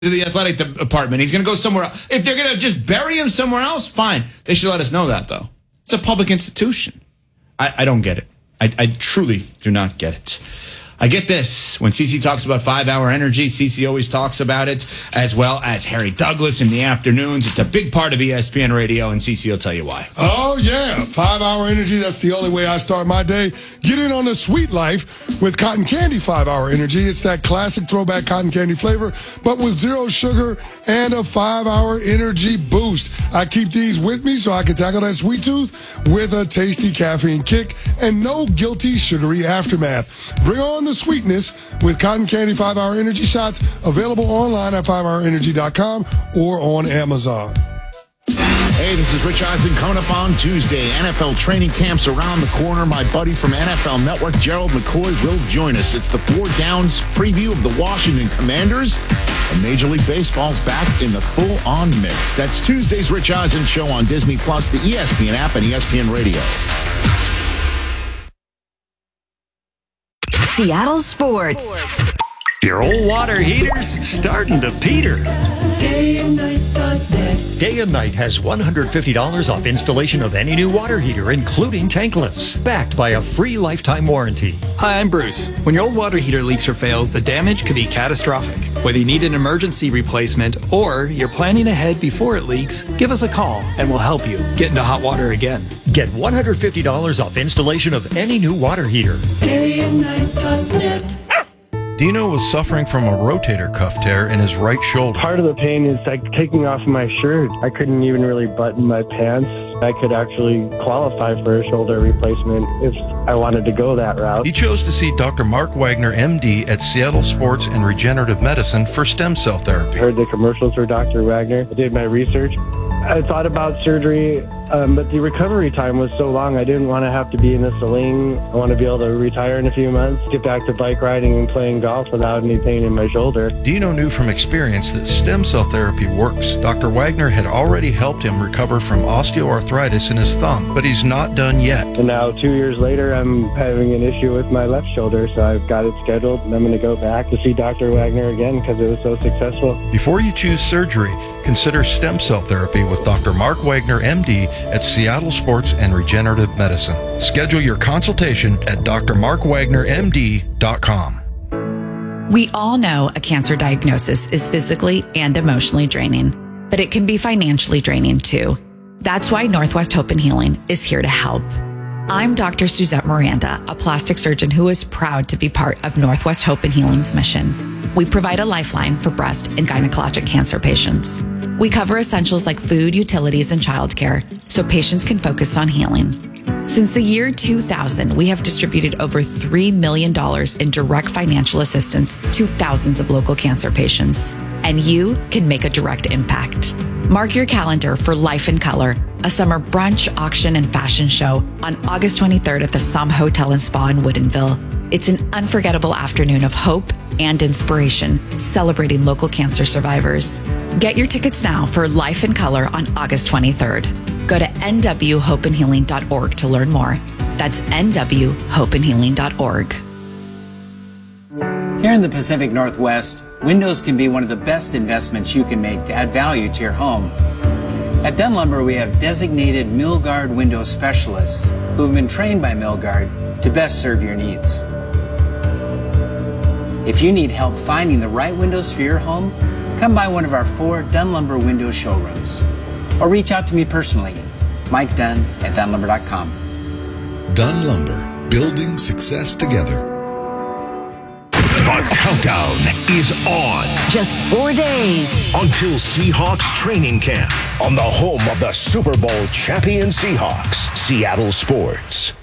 to the athletic department. He's going to go somewhere else. If they're going to just bury him somewhere else, fine. They should let us know that, though. It's a public institution. I don't get it. I truly do not get it. I get this. When CC talks about 5-Hour Energy, CC always talks about it, as well as Harry Douglas in the afternoons. It's a big part of ESPN Radio, and CC will tell you why. Oh, yeah. 5-Hour Energy, that's the only way I start my day. Get in on the sweet life with Cotton Candy 5-Hour Energy. It's that classic throwback cotton candy flavor, but with zero sugar and a 5-Hour Energy boost. I keep these with me so I can tackle that sweet tooth with a tasty caffeine kick and no guilty sugary aftermath. Bring on the sweetness with Cotton Candy 5-Hour Energy shots, available online at 5hourenergy.com or on Amazon. Hey, this is Rich Eisen coming up on Tuesday. NFL training camps around the corner. My buddy from NFL Network, Gerald McCoy, will join us. It's the 4 Downs preview of the Washington Commanders. And Major League Baseball's back in the full-on mix. That's Tuesday's Rich Eisen Show on Disney+, the ESPN app, and ESPN Radio. Seattle Sports. Your old water heater's starting to peter. DayandNight.net. Day and Night has $150 off installation of any new water heater, including tankless, backed by a free lifetime warranty. Hi, I'm Bruce. When your old water heater leaks or fails, the damage could be catastrophic. Whether you need an emergency replacement or you're planning ahead before it leaks, give us a call and we'll help you get into hot water again. Get $150 off installation of any new water heater. DayandNight.net. Dino was suffering from a rotator cuff tear in his right shoulder. Part of the pain is like taking off my shirt. I couldn't even really button my pants. I could actually qualify for a shoulder replacement if I wanted to go that route. He chose to see Dr. Mark Wagner, MD, at Seattle Sports and Regenerative Medicine for stem cell therapy. I heard the commercials for Dr. Wagner. I did my research. I thought about surgery, but the recovery time was so long, I didn't want to have to be in a sling. I want to be able to retire in a few months, get back to bike riding and playing golf without any pain in my shoulder. Dino knew from experience that stem cell therapy works. Dr. Wagner had already helped him recover from osteoarthritis in his thumb, but he's not done yet. And now 2 years later, I'm having an issue with my left shoulder, so I've got it scheduled, and I'm going to go back to see Dr. Wagner again because it was so successful. Before you choose surgery, consider stem cell therapy with Dr. Mark Wagner, MD, at Seattle Sports and Regenerative Medicine. Schedule your consultation at drmarkwagnermd.com. We all know a cancer diagnosis is physically and emotionally draining, but it can be financially draining too. That's why Northwest Hope and Healing is here to help. I'm Dr. Suzette Miranda, a plastic surgeon who is proud to be part of Northwest Hope and Healing's mission. We provide a lifeline for breast and gynecologic cancer patients. We cover essentials like food, utilities, and childcare so patients can focus on healing. Since the year 2000, we have distributed over $3 million in direct financial assistance to thousands of local cancer patients. And you can make a direct impact. Mark your calendar for Life in Color, a summer brunch, auction, and fashion show on August 23rd at the Somme Hotel and Spa in Woodinville. It's an unforgettable afternoon of hope and inspiration, celebrating local cancer survivors. Get your tickets now for Life in Color on August 23rd. Go to nwhopeandhealing.org to learn more. That's nwhopeandhealing.org. Here in the Pacific Northwest, windows can be one of the best investments you can make to add value to your home. At Dunn Lumber, we have designated Milgard window specialists who have been trained by Milgard to best serve your needs. If you need help finding the right windows for your home, come by one of our 4 Dunn Lumber window showrooms. Or reach out to me personally, Mike Dunn at DunnLumber.com. Dunn Lumber, building success together. The countdown is on. Just 4 days Until Seahawks training camp on the home of the Super Bowl champion Seahawks, Seattle Sports.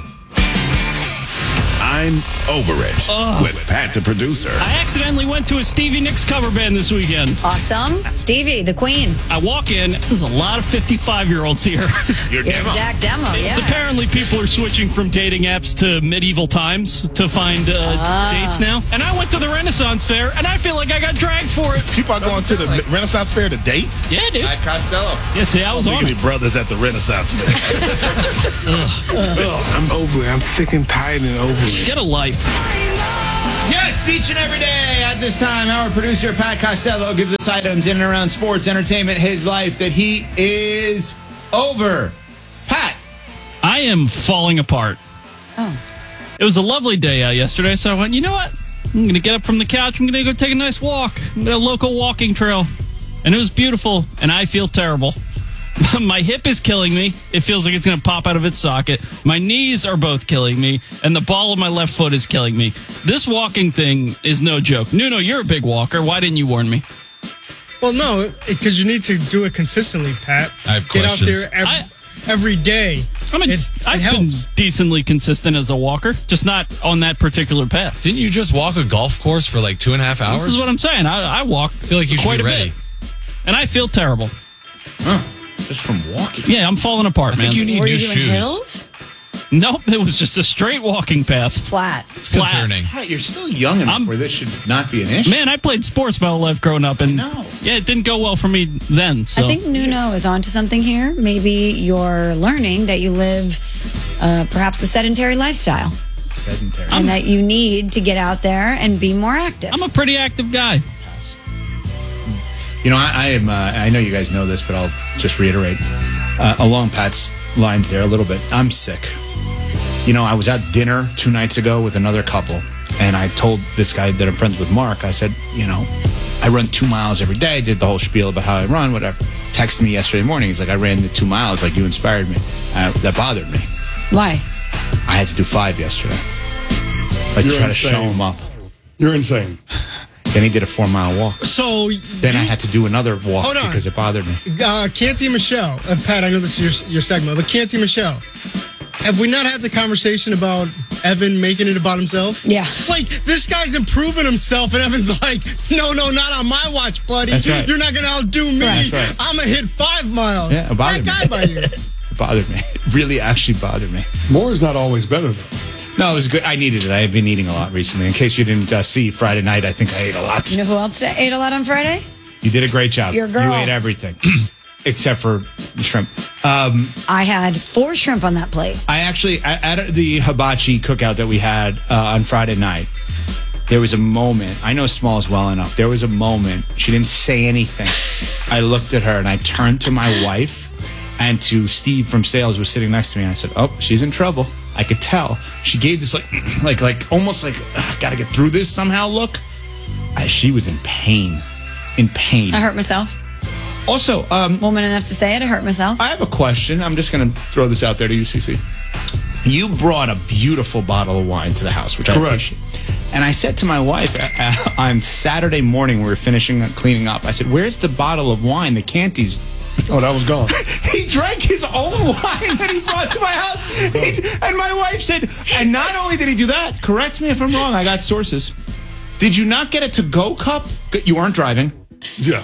I'm over it with Pat the producer. I accidentally went to a Stevie Nicks cover band this weekend. Awesome. Stevie, the queen. I walk in, there's a lot of 55-year-olds here. Your exact demo, yeah. Apparently people are switching from dating apps to medieval times to find dates now. And I went to the Renaissance Fair, and I feel like I got dragged for it. People are going to the Renaissance Fair to date? Yeah, dude. At Costello. Yeah, see, I was on it. Brothers at the Renaissance Fair. I'm over it. I'm sick and tired and over it. Get a life. Yes, each and every day at this time, our producer, Pat Costello, gives us items in and around sports, entertainment, his life that he is over. Pat. I am falling apart. Oh. It was a lovely day out yesterday, so I went, you know what? I'm going to get up from the couch. I'm going to go take a nice walk. I'm going to a local walking trail. And it was beautiful, and I feel terrible. My hip is killing me. It feels like it's going to pop out of its socket. My knees are both killing me, and the ball of my left foot is killing me. This walking thing is no joke. Nuno, you're a big walker. Why didn't you warn me? Well, no, because you need to do it consistently, Pat. I have Get questions. out there every day. I've been decently consistent as a walker, just not on that particular path. Didn't you just walk a golf course for like 2.5 hours? This is what I'm saying. I walk. I feel like you should quite be a ready. bit, and I feel terrible. Huh. Just from walking? Yeah, I'm falling apart, I think man. you need Were new you doing shoes. hills? Nope, it was just a straight walking path. Flat. It's concerning. Pat, you're still young enough where this should not be an issue. Man, I played sports my whole life growing up, and yeah, it didn't go well for me then. So. I think Nuno is onto something here. Maybe you're learning that you live perhaps a sedentary lifestyle. Sedentary. And that you need to get out there and be more active. I'm a pretty active guy. You know, I am. I know you guys know this, but I'll just reiterate along Pat's lines there a little bit. I'm sick. You know, I was at dinner 2 nights ago with another couple, and I told this guy that I'm friends with, Mark. I said, you know, I run 2 miles every day. Did the whole spiel about how I run, whatever. Texted me yesterday morning. He's like, I ran the 2 miles. Like, you inspired me. That bothered me. Why? I had to do 5 yesterday. Like, You're try insane. to show him up. You're insane. Then he did a 4-mile walk. So Then I had to do another walk Hold on. because it bothered me. Canty Michelle, Pat, I know this is your segment, but Canty Michelle, have we not had the conversation about Evan making it about himself? Yeah. Like, this guy's improving himself, and Evan's like, no, not on my watch, buddy. That's right. You're not going to outdo me. That's right. I'm going to hit 5 miles. Yeah, it bothered that me. guy by you. It bothered me. It really actually bothered me. More is not always better, though. No, it was good. I needed it. I have been eating a lot recently. In case you didn't see Friday night, I think I ate a lot. You know who else ate a lot on Friday? You did a great job. Your girl. You ate everything except for the shrimp. I had 4 shrimp on that plate. I actually, at the hibachi cookout that we had on Friday night, there was a moment. I know Smalls well enough. There was a moment. She didn't say anything. I looked at her and I turned to my wife and to Steve from sales who was sitting next to me. And I said, "Oh, she's in trouble." I could tell. She gave this like almost like gotta get through this somehow look. She was in pain. In pain. I hurt myself. Also, woman enough to say it. I hurt myself. I have a question. I'm just going to throw this out there to you, CC. You brought a beautiful bottle of wine to the house, which I appreciate. And I said to my wife on Saturday morning, we were finishing cleaning up. I said, "Where's the bottle of wine that Canty's?" Oh, that was gone. He drank his own wine that he brought to my house. And my wife said, and not only did he do that, correct me if I'm wrong, I got sources. Did you not get a to-go cup? You weren't driving. Yeah.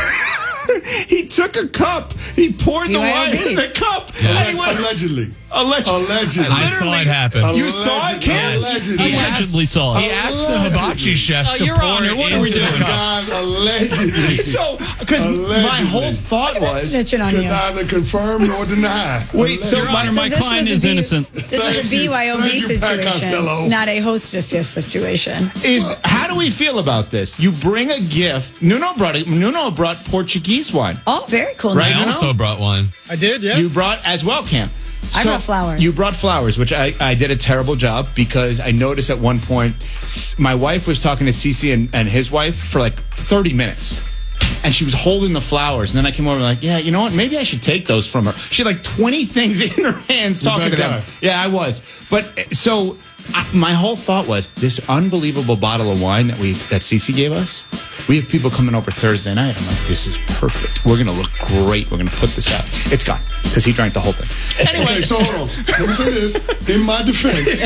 He took a cup. He poured the wine in the cup. Allegedly. Allegedly. I saw it happen. You saw it, Cam? Allegedly saw it. He asked the hibachi chef to Your pour Honor, it what are we into doing? the cup. Guys, allegedly. So, because my whole thought was... Snitching on Can you. neither confirm nor deny. Wait, so Your Honor, my this client was a is innocent. This was a Thank you. BYOB Thank you, Pat Costello. situation, not a hostess situation. How do we feel about this? You bring a gift. Nuno brought Portuguese wine. Oh, very cool. Right, I Nuno? also brought one. I did, yeah. You brought as well, Cam. I brought flowers. You brought flowers, which I did a terrible job because I noticed at one point my wife was talking to Cece and his wife for like 30 minutes. And she was holding the flowers. And then I came over and like, yeah, you know what? Maybe I should take those from her. She had like 20 things in her hands talking to them. Yeah, I was. But so my whole thought was this unbelievable bottle of wine that Cece gave us. We have people coming over Thursday night. I'm like, this is perfect. We're going to look great. We're going to put this out. It's gone because he drank the whole thing. Anyway. Okay, so hold on. Let me say this. In my defense.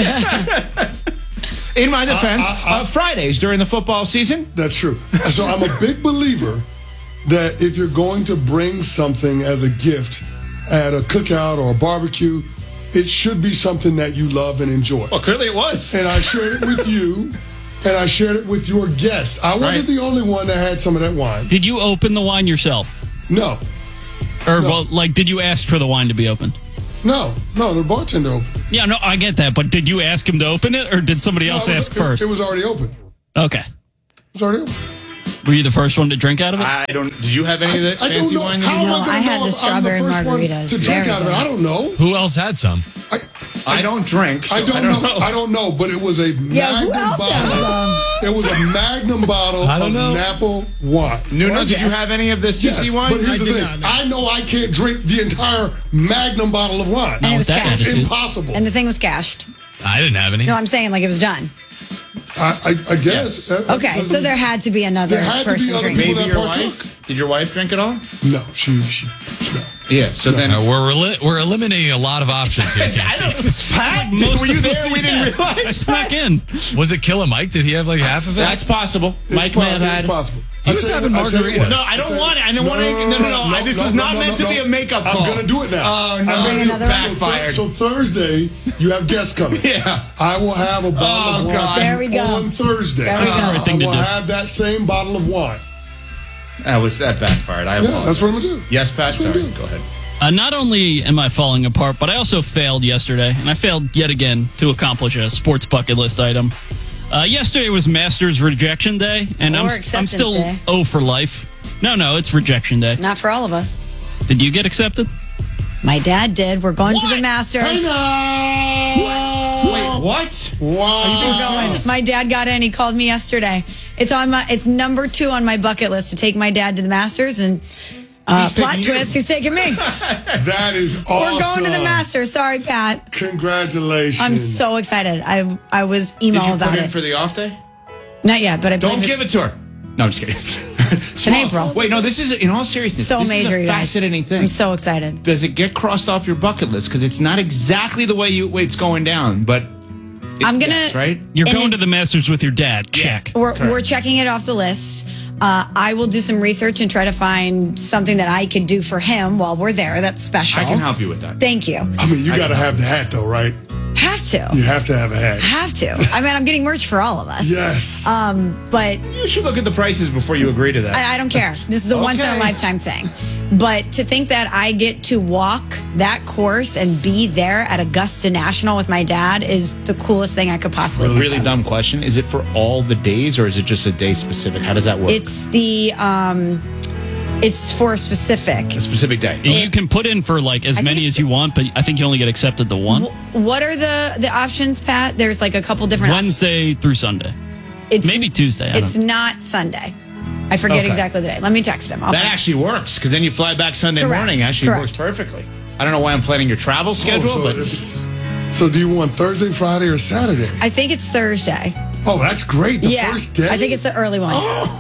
In my defense, Fridays during the football season. That's true. So I'm a big believer that if you're going to bring something as a gift at a cookout or a barbecue, it should be something that you love and enjoy. Well, clearly it was. And I shared it with you, and I shared it with your guest. I wasn't the only one that had some of that wine. Did you open the wine yourself? No. Or, well, like, did you ask for the wine to be opened? No, the bartender opened it. Yeah, no, I get that. But did you ask him to open it, or did somebody else ask first? It was already open. Okay. It was already open. Were you the first one to drink out of it? Did you have any of that fancy wine? How am I I had going the to know if I'm the strawberry first one margaritas. to drink out of it? I don't know. Who else had some? I don't drink. So I don't know. I don't know, but it was a magnum bottle. It was a magnum bottle of Napa wine. Nuno, did you have any of the CC wine? But here's the thing. I know I can't drink the entire magnum bottle of wine. And it was cashed. It's impossible. And the thing was cashed. I didn't have any. No, I'm saying like it was done. I guess. Okay, so there had to be another person drinking. Maybe your wife? Did your wife drink at all? No, she no. Yeah, so then we're eliminating a lot of options here. Pat, were you there? We didn't realize. I snuck in. Was it Killer Mike? Did he have like half of it? That's possible. Mike may have had. It's possible. He was having margaritas. No, I don't want it. I don't want to. No. This was not meant to be a makeup call. I'm going to do it now. Oh, no. It's backfired. So Thursday, you have guests coming. Yeah. I will have a bottle of wine There we go. on Thursday. That's the right thing to I will do. have that same bottle of wine. That backfired. I apologize. That's what I'm going to do. Yes, Pat. That's what I'm Sorry. doing. Go ahead. Not only am I falling apart, but I also failed yesterday, and I failed yet again to accomplish a sports bucket list item. Yesterday was Masters Rejection Day, and Or I'm Acceptance still Day. O for life. No, it's Rejection Day. Not for all of us. Did you get accepted? My dad did. We're going to the Masters. Wait, what? Wow. My dad got in. He called me yesterday. It's number 2 on my bucket list to take my dad to the Masters, and plot twist, he's taking me. That is awesome. We're going to the Masters. Sorry, Pat. Congratulations. I'm so excited. I was emo Did you about put in it. for the off day? Not yet, but I Don't believe give it to her. No, I'm just kidding. It's in April. Wait, no, this is, in all seriousness, So this major, is you a guys. fascinating thing. I'm so excited. Does it get crossed off your bucket list? Because it's not exactly the way it's going down, but I'm gonna. yes, right? You're And going it- to the Masters with your dad. Check. We're checking it off the list. I will do some research and try to find something that I could do for him while we're there. That's special. I can help you with that. Thank you. I mean, you got to have the hat, though, right? Have to. You have to have a hat. Have to. I mean, I'm getting merch for all of us. Yes. But You should look at the prices before you agree to that. I don't care. This is a once in a lifetime thing. But to think that I get to walk that course and be there at Augusta National with my dad is the coolest thing I could possibly think Really of. dumb question. Is it for all the days or is it just a day specific? How does that work? It's the it's for a specific. A specific day. You can put in for like as I many think as you want, but I think you only get accepted the one. What are the options, Pat? There's like a couple different Wednesday through Sunday. It's Maybe Tuesday. I It's don't know. not Sunday. I forget Okay. exactly the day. Let me text him. That actually works because then you fly back Sunday Correct. morning. Actually Correct. works perfectly. I don't know why I'm planning your travel schedule, so but so do you want Thursday, Friday, or Saturday? I think it's Thursday. Oh, that's great. The yeah, first day? I think it's the early one.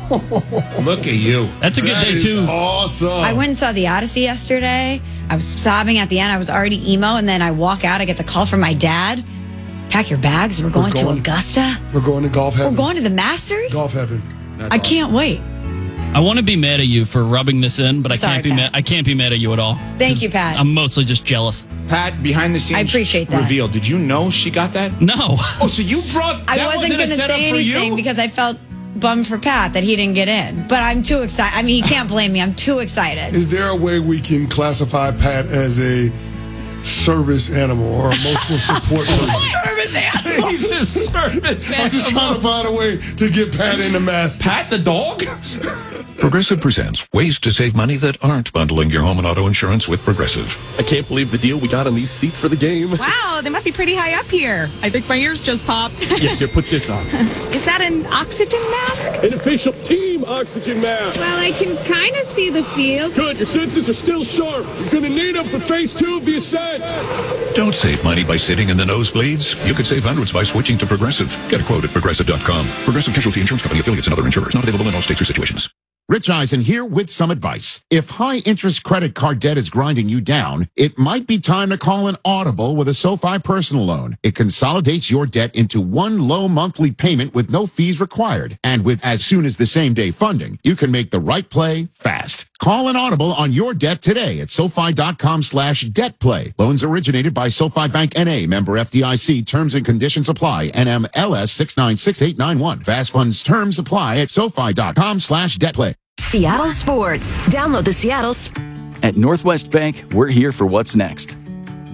look at you. That's a good That day is too. awesome. I went and saw the Odyssey yesterday. I was sobbing at the end. I was already emo, and then I walk out. I get the call from my dad. Pack your bags. We're going to Augusta. We're going to golf heaven. We're going to the Masters. Golf heaven. I can't wait. I want to be mad at you for rubbing this in, but I Sorry, can't be Pat. mad. I can't be mad at you at all. Thank you, Pat. I'm mostly just jealous. Pat, behind the scenes I appreciate that. reveal. Did you know she got that? No. Oh, so you brought I that wasn't a going to setup say for anything you? because I felt bummed for Pat that he didn't get in. But I'm too excited. I mean, he can't blame me. I'm too excited. Is there a way we can classify Pat as a service animal or emotional support person? Service animal. He's a service I'm just trying to find a way to get Pat in the Masters. Pat the dog? Progressive presents ways to save money that aren't bundling your home and auto insurance with Progressive. I can't believe the deal we got on these seats for the game. Wow, they must be pretty high up here. I think my ears just popped. Here, put this on. Is that an oxygen mask? An official team oxygen mask. Well, I can kind of see the field. Good, your senses are still sharp. You're going to need them for phase 2 of the ascent. Don't save money by sitting in the nosebleeds. You could save hundreds by switching to Progressive. Get a quote at Progressive.com. Progressive Casualty Insurance Company affiliates and other insurers. Not available in all states or situations. Rich Eisen here with some advice. If high-interest credit card debt is grinding you down, it might be time to call an audible with a SoFi personal loan. It consolidates your debt into one low monthly payment with no fees required. And with as soon as the same day funding, you can make the right play fast. Call an audible on your debt today at SoFi.com/debt play. Loans originated by SoFi Bank N.A. member FDIC. Terms and conditions apply. NMLS 696891. Fast funds terms apply at SoFi.com/debt play. Seattle Sports. Download the Seattle. At Northwest Bank, we're here for what's next.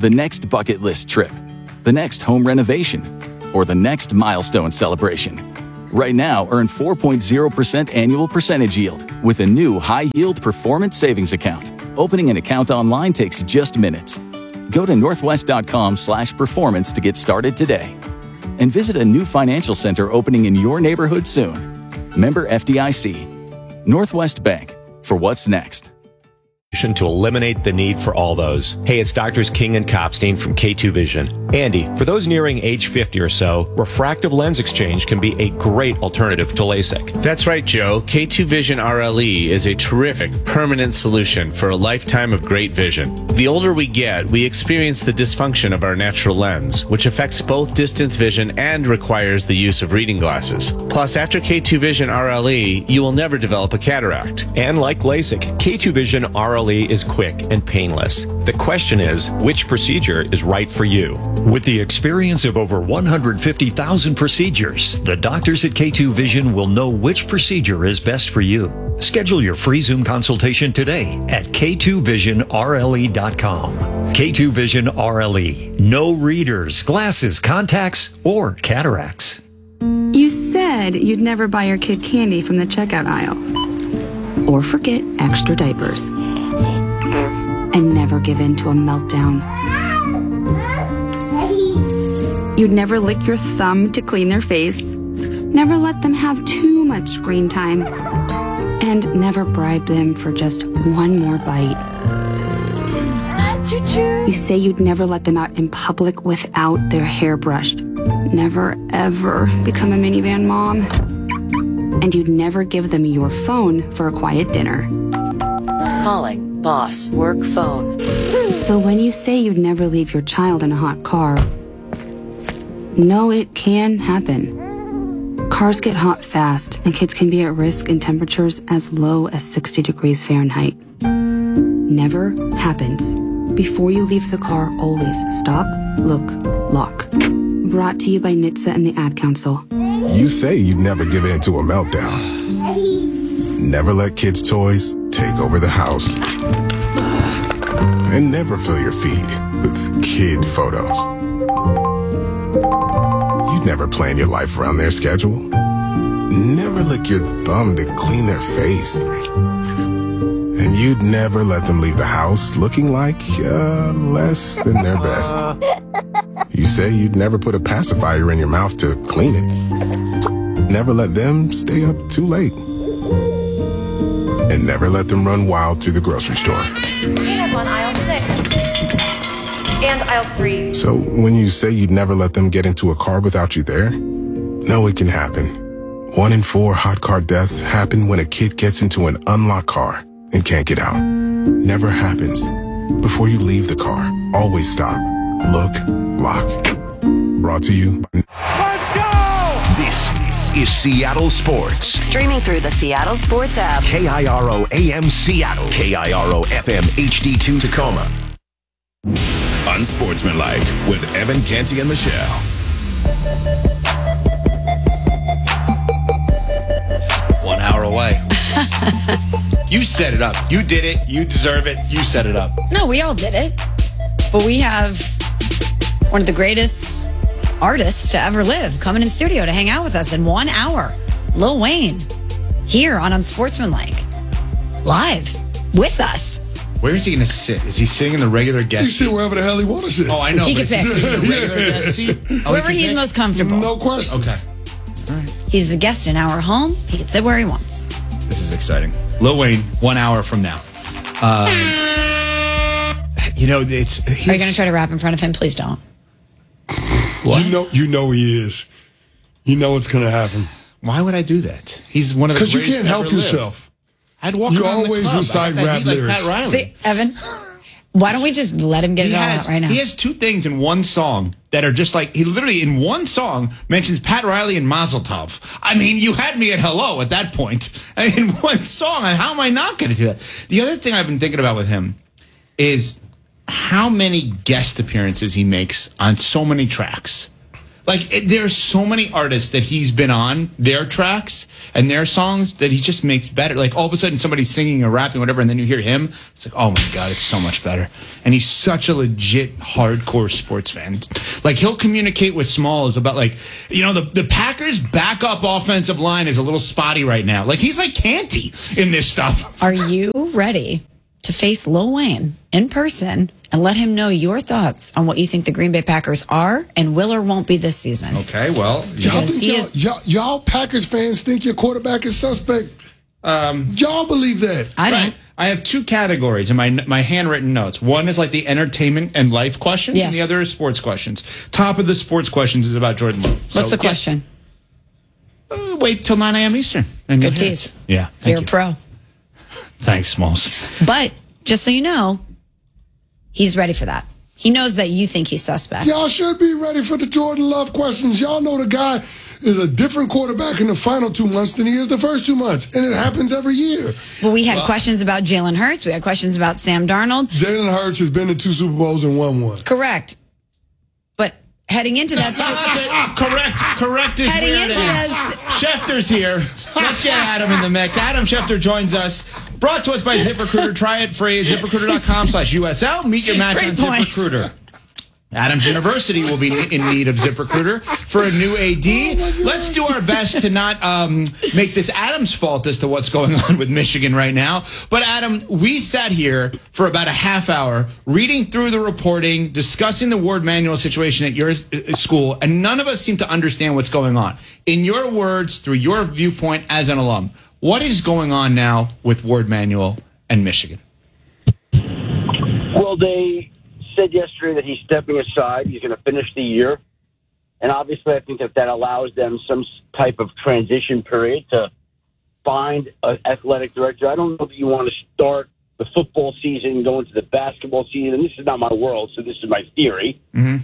the next bucket list trip, the next home renovation, or the next milestone celebration. Right now, earn 4.0% annual percentage yield with a new high-yield performance savings account. Opening an account online takes just minutes. Go to northwest.com/performance to get started today. And visit a new financial center opening in your neighborhood soon. Member FDIC. Northwest Bank. For what's next. To eliminate the need for all those. Hey, it's Doctors King and Kopstein from K2 Vision. Andy, for those nearing age 50 or so, refractive lens exchange can be a great alternative to LASIK. That's right, Joe. K2 Vision RLE is a terrific, permanent solution for a lifetime of great vision. The older we get, we experience the dysfunction of our natural lens, which affects both distance vision and requires the use of reading glasses. Plus, after K2 Vision RLE, you will never develop a cataract. And like LASIK, K2 Vision RLE is quick and painless. The question is, which procedure is right for you? With the experience of over 150,000 procedures, the doctors at K2 Vision will know which procedure is best for you. Schedule your free Zoom consultation today at k2visionrle.com. K2 Vision RLE. No readers, glasses, contacts, or cataracts. You said you'd never buy your kid candy from the checkout aisle. Or forget extra diapers. And never give in to a meltdown. You'd never lick your thumb to clean their face. Never let them have too much screen time. And never bribe them for just one more bite. You say you'd never let them out in public without their hair brushed. Never, ever become a minivan mom. And you'd never give them your phone for a quiet dinner. Calling boss work phone. So when you say you'd never leave your child in a hot car, no, it can happen. Cars get hot fast, and kids can be at risk in temperatures as low as 60 degrees Fahrenheit. Never happens. Before you leave the car, always stop, look, lock. Brought to you by NHTSA and the Ad Council. You say you'd never give in to a meltdown. Never let kids' toys take over the house. And never fill your feed with kid photos. You'd never plan your life around their schedule. Never lick your thumb to clean their face. And you'd never let them leave the house looking like less than their best. You say you'd never put a pacifier in your mouth to clean it. Never let them stay up too late. And never let them run wild through the grocery store. We have on aisle 6 and aisle 3. So when you say you'd never let them get into a car without you there, no, it can happen. 1 in 4 hot car deaths happen when a kid gets into an unlocked car and can't get out. Never happens. Before you leave the car, always stop, look, lock. Brought to you by... This is Seattle Sports. Streaming through the Seattle Sports app. KIRO AM Seattle. KIRO FM HD2 Tacoma. Unsportsmanlike with Evan, Canty, and Michelle. One hour away. You set it up. You did it. You deserve it. You set it up. No, we all did it. But we have one of the greatest artists to ever live coming in studio to hang out with us in 1 hour. Lil Wayne here on Unsportsmanlike. Live with us. Where is he going to sit? Is he sitting in the regular guest seat? He sit wherever the hell he wants to sit. Oh, I know. He But can is he pick. sitting in the regular guest seat? Oh, Wherever he's most comfortable. No question. Okay. He's a guest in our home. He can sit where he wants. This is exciting. Lil Wayne, 1 hour from now. You know, it's... Are you going to try to rap in front of him? Please don't. What? You know he is. You know it's going to happen. Why would I do that? He's one of the Because you greatest can't to help ever live. yourself. I'd walk You around the always club. recite I got that rap beat like lyrics. Pat Riley. See, Evan, why don't we just let him get it all out right now? He has two things in one song that are just like, he literally in one song mentions Pat Riley and Mazel Tov. I mean, you had me at hello at that point. In one song, how am I not going to do that? The other thing I've been thinking about with him is how many guest appearances he makes on so many tracks. There's so many artists that he's been on their tracks and their songs that he just makes better. Like, all of a sudden somebody's singing or rapping or whatever, and then you hear him. It's like, oh my God, it's so much better. And he's such a legit hardcore sports fan. Like, he'll communicate with Smalls about, like, the Packers' backup offensive line is a little spotty right now. Like, he's like Canty in this stuff. Are you ready to face Lil Wayne in person and let him know your thoughts on what you think the Green Bay Packers are and will or won't be this season? Okay, well, y'all Packers fans think your quarterback is suspect? Y'all believe that? I don't. Right. I have two categories in my handwritten notes. One is like the entertainment and life questions, and the other is sports questions. Top of the sports questions is about Jordan Love. What's the question? Wait till 9 a.m. Eastern. And Good tease. Yeah, You're a pro. Thanks, Smalls. But just so you know, he's ready for that. He knows that you think he's suspect. Y'all should be ready for the Jordan Love questions. Y'all know the guy is a different quarterback in the final 2 months than he is the first 2 months. And it happens every year. Well, we had questions about Jalen Hurts. We had questions about Sam Darnold. Jalen Hurts has been to 2 Super Bowls and won one. Correct. But heading into that... Correct is heading where it into is. Schefter's here. Let's get Adam in the mix. Adam Schefter joins us. Brought to us by ZipRecruiter. Try it free. ZipRecruiter.com/USL. Meet your match on ZipRecruiter. Adams University will be in need of ZipRecruiter for a new AD. Let's do our best to not make this Adam's fault as to what's going on with Michigan right now. But Adam, we sat here for about a half hour reading through the reporting, discussing the Ward Manuel situation at your school, and none of us seem to understand what's going on. In your words, through your viewpoint as an alum, what is going on now with Ward Manuel and Michigan? Well, they said yesterday that he's stepping aside. He's going to finish the year. And obviously, I think that allows them some type of transition period to find an athletic director. I don't know that you want to start the football season, go into the basketball season. And this is not my world, so this is my theory.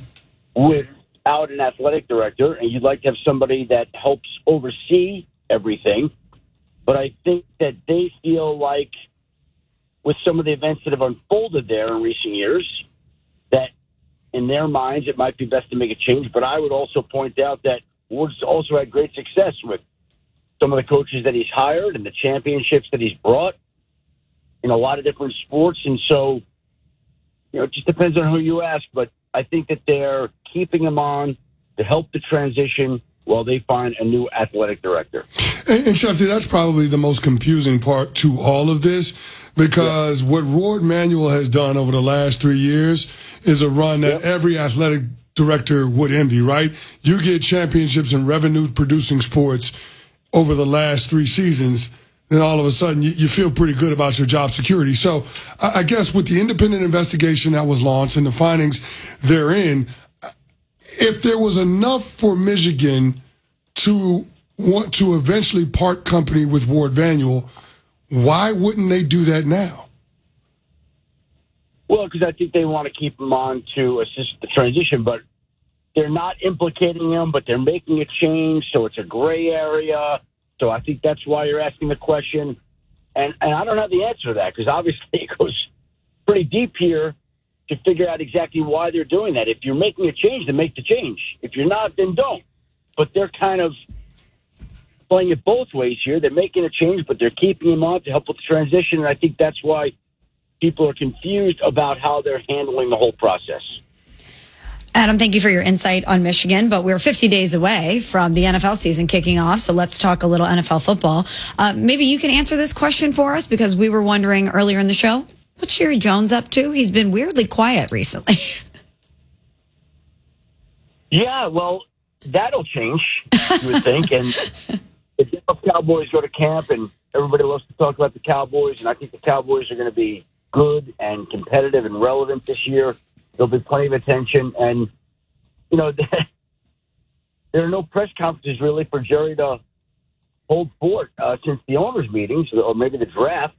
Without an athletic director, and you'd like to have somebody that helps oversee everything. But I think that they feel like with some of the events that have unfolded there in recent years, that in their minds it might be best to make a change. But I would also point out that Ward's also had great success with some of the coaches that he's hired and the championships that he's brought in a lot of different sports. And so, it just depends on who you ask. But I think that they're keeping him on to help the transition while they find a new athletic director. And Shefty, that's probably the most confusing part to all of this, because what Ward Manuel has done over the last 3 years is a run that every athletic director would envy, right? You get championships in revenue-producing sports over the last 3 seasons, then all of a sudden you feel pretty good about your job security. So I guess with the independent investigation that was launched and the findings therein, if there was enough for Michigan to want to eventually part company with Ward Manuel, why wouldn't they do that now? Well, because I think they want to keep him on to assist the transition, but they're not implicating him, but they're making a change, so it's a gray area. So I think that's why you're asking the question. And I don't have the answer to that, because obviously it goes pretty deep here to figure out exactly why they're doing that. If you're making a change, then make the change. If you're not, then don't. But they're kind of playing it both ways here. They're making a change, but they're keeping him on to help with the transition. And I think that's why people are confused about how they're handling the whole process. Adam, thank you for your insight on Michigan, but we're 50 days away from the NFL season kicking off, so let's talk a little NFL football. Maybe you can answer this question for us, because we were wondering earlier in the show, what's Jerry Jones up to? He's been weirdly quiet recently. Yeah, well, that'll change, you would think. And the Cowboys go to camp, and everybody loves to talk about the Cowboys, and I think the Cowboys are going to be good and competitive and relevant this year. There'll be plenty of attention, and, there are no press conferences really for Jerry to hold forth since the owners' meetings, or maybe the draft.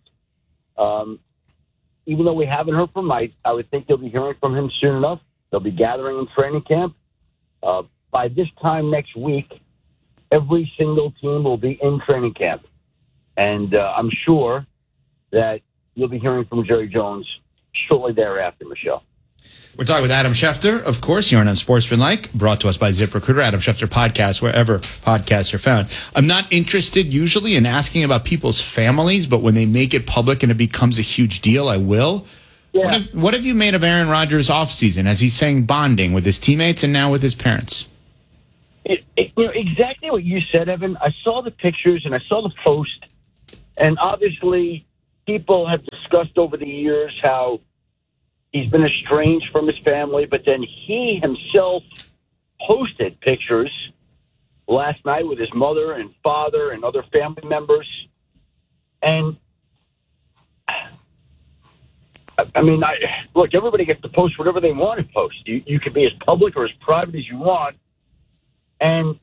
Even though we haven't heard from him, I would think they'll be hearing from him soon enough. They'll be gathering in training camp. By this time next week, every single team will be in training camp. And I'm sure that you'll be hearing from Jerry Jones shortly thereafter, Michelle. We're talking with Adam Schefter, of course, here on Unsportsmanlike, brought to us by ZipRecruiter, Adam Schefter Podcast, wherever podcasts are found. I'm not interested usually in asking about people's families, but when they make it public and it becomes a huge deal, I will. Yeah. What have you made of Aaron Rodgers' offseason as he's saying bonding with his teammates and now with his parents? Exactly what you said, Evan. I saw the pictures and I saw the post, and obviously people have discussed over the years how he's been estranged from his family, but then he himself posted pictures last night with his mother and father and other family members. And, I mean, look, everybody gets to post whatever they want to post. You can be as public or as private as you want. And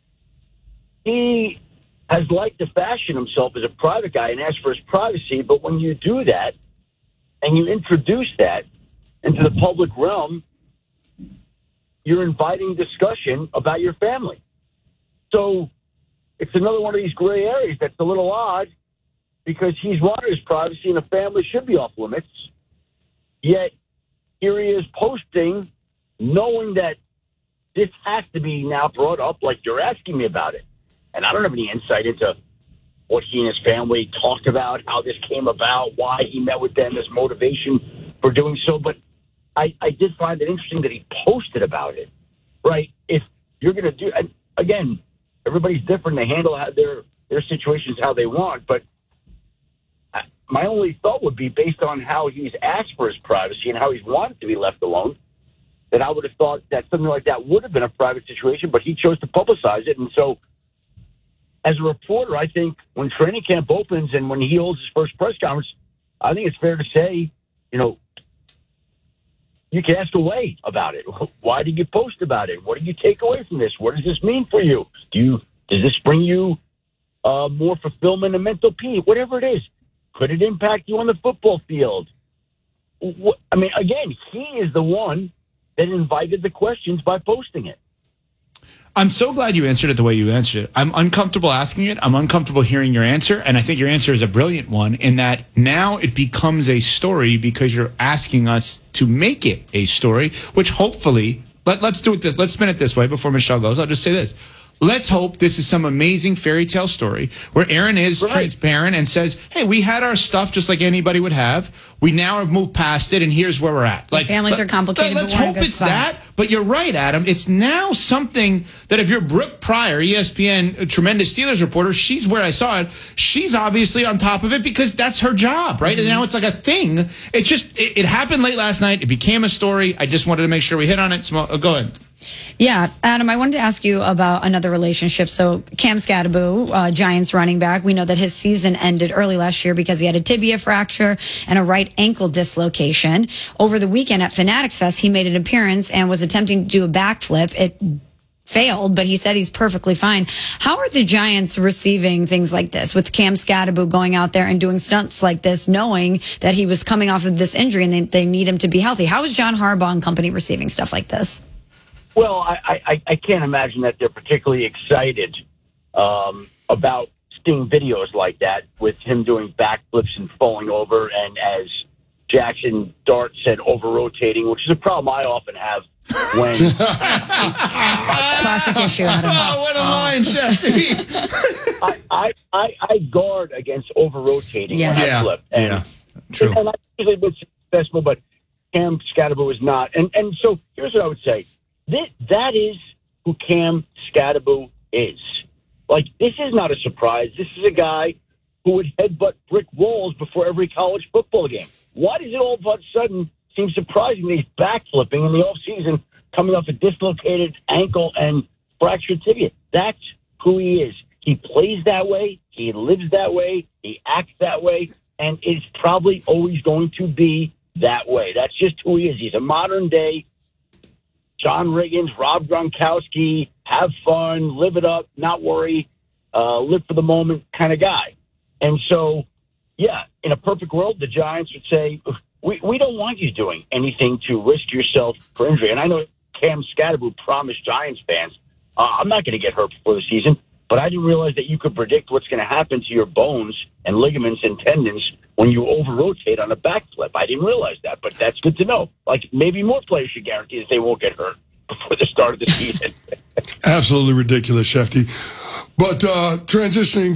he has liked to fashion himself as a private guy and ask for his privacy, but when you do that and you introduce that into the public realm, you're inviting discussion about your family. So it's another one of these gray areas that's a little odd because he's wanted his privacy and the family should be off limits. Yet here he is posting knowing that this has to be now brought up like you're asking me about it. And I don't have any insight into what he and his family talked about, how this came about, why he met with them, his motivation for doing so. But I did find it interesting that he posted about it, right? If you're going to do, and again, everybody's different. They handle their situations how they want. But my only thought would be based on how he's asked for his privacy and how he's wanted to be left alone, that I would have thought that something like that would have been a private situation, but he chose to publicize it. And so as a reporter, I think when training camp opens and when he holds his first press conference, I think it's fair to say, you can ask away about it. Why did you post about it? What did you take away from this? What does this mean for you? Does this bring you more fulfillment and mental peace? Whatever it is. Could it impact you on the football field? I mean, again, he is the one that invited the questions by posting it. I'm so glad you answered it the way you answered it. I'm uncomfortable asking it. I'm uncomfortable hearing your answer. And I think your answer is a brilliant one in that now it becomes a story because you're asking us to make it a story, which hopefully, let's do it this. Let's spin it this way before Michelle goes. I'll just say this. Let's hope this is some amazing fairy tale story where Aaron is transparent and says, hey, we had our stuff just like anybody would have. We now have moved past it, and here's where we're at. Like, families are complicated. Let's hope it's that. But you're right, Adam. It's now something that if you're Brooke Pryor, ESPN, a tremendous Steelers reporter, she's where I saw it. She's obviously on top of it because that's her job, right? And now it's like a thing. It happened late last night. It became a story. I just wanted to make sure we hit on it. Go ahead. Yeah, Adam, I wanted to ask you about another relationship. So Cam Skattebo, Giants running back, we know that his season ended early last year because he had a tibia fracture and a right ankle dislocation. Over the weekend at Fanatics Fest, he made an appearance and was attempting to do a backflip. It failed, but he said he's perfectly fine. How are the Giants receiving things like this with Cam Skattebo going out there and doing stunts like this, knowing that he was coming off of this injury and they need him to be healthy? How is John Harbaugh and company receiving stuff like this? Well, I can't imagine that they're particularly excited about seeing videos like that with him doing backflips and falling over, and as Jackson Dart said, over-rotating, which is a problem I often have when... Classic issue, Adam. Oh, what a line, Chef. I guard against over-rotating when I flip. And, true. And I've usually been successful, but Cam Skattebo is not. And so here's what I would say. That is who Cam Skattebo is. Like, this is not a surprise. This is a guy who would headbutt brick walls before every college football game. Why does it all of a sudden seem surprising that he's backflipping in the offseason coming off a dislocated ankle and fractured tibia? That's who he is. He plays that way. He lives that way. He acts that way. And it's probably always going to be that way. That's just who he is. He's a modern-day John Riggins, Rob Gronkowski, have fun, live it up, not worry, live for the moment kind of guy. And so, yeah, in a perfect world, the Giants would say, we don't want you doing anything to risk yourself for injury. And I know Cam Skattebo promised Giants fans, I'm not going to get hurt before the season, But I didn't realize that you could predict what's going to happen to your bones and ligaments and tendons when you over-rotate on a backflip. I didn't realize that, but that's good to know. Like, maybe more players should guarantee that they won't get hurt before the start of the season. Absolutely ridiculous, Shefty. But transitioning